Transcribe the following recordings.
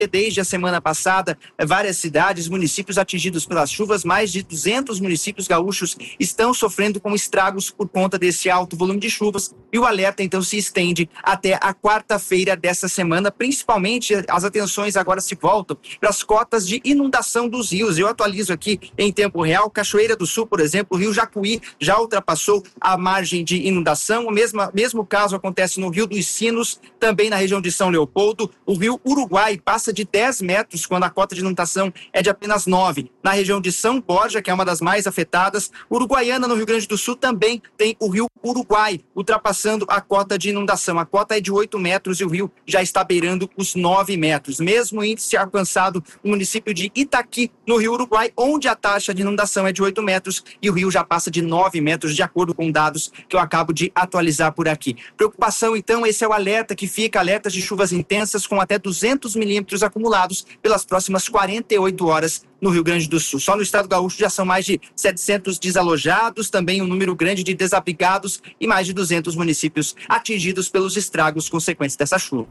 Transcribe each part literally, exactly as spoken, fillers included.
desde a semana passada, várias cidades, municípios atingidos pelas chuvas, mais de duzentos municípios gaúchos estão sofrendo com estragos por conta desse alto volume de chuvas, e o alerta então se estende até a quarta-feira dessa semana. Principalmente as atenções agora se voltam para as cotas de inundação dos rios. Eu atualizo aqui em tempo real. Cachoeira do Sul, por exemplo, o rio Jacuí já ultrapassou a margem de inundação. O mesmo, mesmo caso acontece no Rio dos Sinos, também na região de São Leopoldo. O rio Uruguai passa de dez metros quando a cota de inundação é de apenas nove. Na região de São Borja, que é uma das mais afetadas, Uruguaiana, no Rio Grande do Sul, também tem o rio Uruguai, ultrapassando a cota de inundação. A cota é de oito metros e o rio já está beirando os nove metros. Mesmo índice alcançado no município de Itaqui, no Rio Uruguai, onde a taxa de inundação é de oito metros e o rio já passa de nove metros, de acordo com dados que eu acabo de atualizar por aqui. Preocupação, então, esse é o alerta que fica, alertas de chuvas intensas com até duzentos milímetros acumulados pelas próximas quarenta e oito horas no Rio Grande do Sul. Só no estado gaúcho já são mais de setecentos desalojados, também um número grande de desabrigados e mais de duzentos municípios atingidos pelos estragos consequentes dessa chuva.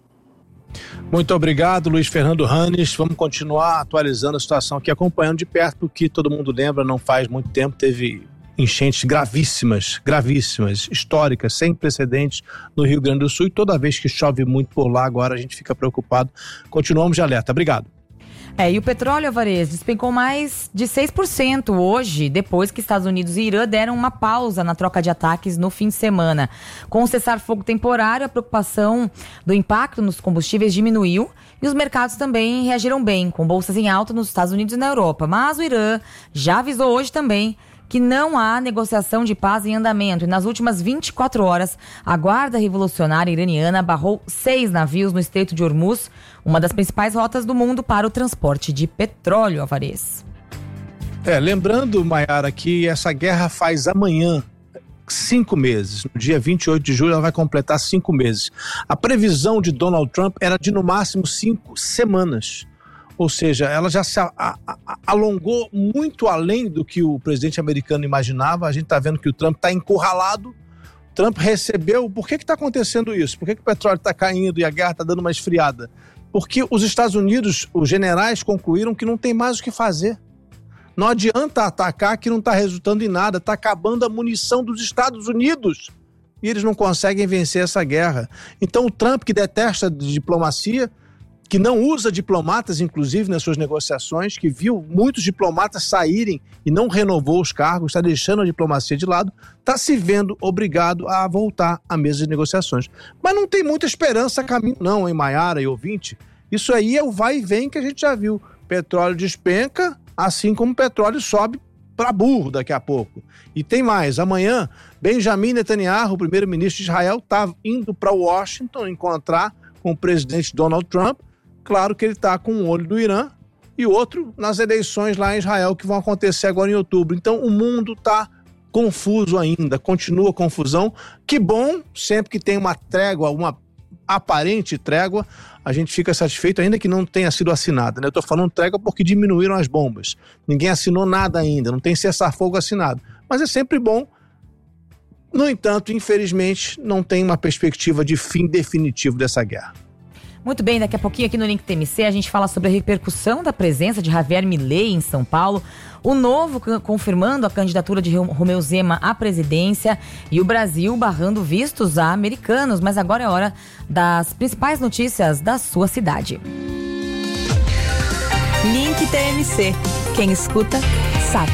Muito obrigado, Luiz Fernando Hannes. Vamos continuar atualizando a situação aqui, acompanhando de perto, porque todo mundo lembra, não faz muito tempo, teve enchentes gravíssimas, gravíssimas, históricas, sem precedentes no Rio Grande do Sul, e toda vez que chove muito por lá, agora a gente fica preocupado. Continuamos de alerta. Obrigado. É, e o petróleo, Alvarez, despencou mais de seis por cento hoje, depois que Estados Unidos e Irã deram uma pausa na troca de ataques no fim de semana. Com o cessar-fogo temporário, a preocupação do impacto nos combustíveis diminuiu e os mercados também reagiram bem, com bolsas em alta nos Estados Unidos e na Europa. Mas o Irã já avisou hoje também que não há negociação de paz em andamento. E nas últimas vinte e quatro horas, a Guarda Revolucionária Iraniana barrou seis navios no Estreito de Hormuz, uma das principais rotas do mundo para o transporte de petróleo, Alvarez. É, lembrando, Maiara, que essa guerra faz amanhã cinco meses. No dia vinte e oito de julho ela vai completar cinco meses. A previsão de Donald Trump era de no máximo cinco semanas. Ou seja, ela já se a, a, a, alongou muito além do que o presidente americano imaginava. A gente está vendo que o Trump está encurralado. Trump recebeu... Por que está acontecendo isso? Por que, que o petróleo está caindo e a guerra está dando uma esfriada? Porque os Estados Unidos, os generais concluíram que não tem mais o que fazer. Não adianta atacar que não está resultando em nada. Está acabando a munição dos Estados Unidos. E eles não conseguem vencer essa guerra. Então o Trump, que detesta diplomacia, que não usa diplomatas, inclusive, nas suas negociações, que viu muitos diplomatas saírem e não renovou os cargos, está deixando a diplomacia de lado, está se vendo obrigado a voltar à mesa de negociações. Mas não tem muita esperança a caminho não, hein, Maiara e ouvinte? Isso aí é o vai e vem que a gente já viu. Petróleo despenca, assim como o petróleo sobe para burro daqui a pouco. E tem mais, amanhã, Benjamin Netanyahu, o primeiro-ministro de Israel, está indo para Washington encontrar com o presidente Donald Trump. Claro que ele está com um olho do Irã e outro nas eleições lá em Israel que vão acontecer agora em outubro. Então o mundo está confuso ainda, continua confusão. Que bom, sempre que tem uma trégua, uma aparente trégua, a gente fica satisfeito, ainda que não tenha sido assinada, né? Eu estou falando trégua porque diminuíram as bombas. Ninguém assinou nada ainda, não tem cessar-fogo assinado. Mas é sempre bom. No entanto, infelizmente, não tem uma perspectiva de fim definitivo dessa guerra. Muito bem, daqui a pouquinho aqui no Link T M C a gente fala sobre a repercussão da presença de Javier Milei em São Paulo, o Novo confirmando a candidatura de Romeu Zema à presidência e o Brasil barrando vistos a americanos. Mas agora é hora das principais notícias da sua cidade. Link T M C. Quem escuta, sabe.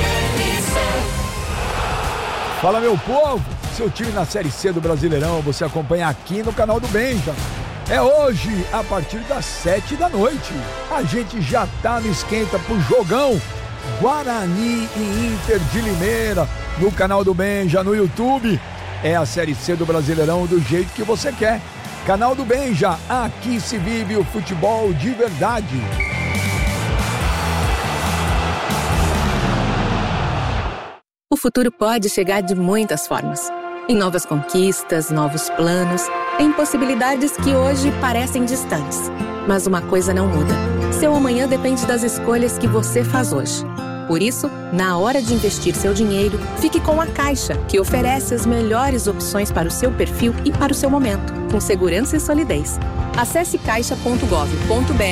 Fala, meu povo! Seu time na Série C do Brasileirão você acompanha aqui no canal do Benja. É hoje, a partir das sete da noite. A gente já tá no esquenta pro jogão Guarani e Inter de Limeira, no canal do Benja, no YouTube. É a Série C do Brasileirão do jeito que você quer. Canal do Benja, aqui se vive o futebol de verdade. O futuro pode chegar de muitas formas. Em novas conquistas, novos planos, em possibilidades que hoje parecem distantes. Mas uma coisa não muda. Seu amanhã depende das escolhas que você faz hoje. Por isso, na hora de investir seu dinheiro, fique com a Caixa, que oferece as melhores opções para o seu perfil e para o seu momento, com segurança e solidez. Acesse caixa ponto gov ponto br